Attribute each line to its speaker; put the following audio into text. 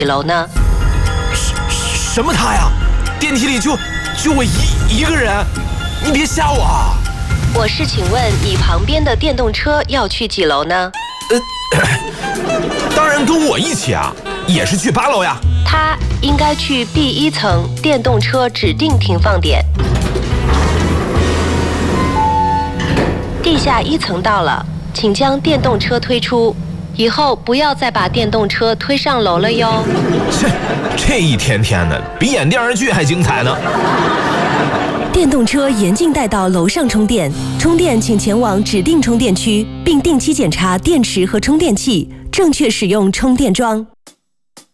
Speaker 1: 楼呢？
Speaker 2: 什么他呀？电梯里就我一个人，你别吓我啊！
Speaker 1: 我是请问你旁边的电动车要去几楼呢？
Speaker 2: 当然跟我一起啊，也是去8楼呀。
Speaker 1: 他应该去 B1层电动车指定停放点。地下1层到了，请将电动车推出。以后不要再把电动车推上楼了哟。
Speaker 2: 这一天天的，比演电视剧还精彩呢。
Speaker 3: 电动车严禁带到楼上充电，充电请前往指定充电区，并定期检查电池和充电器，正确使用充电桩。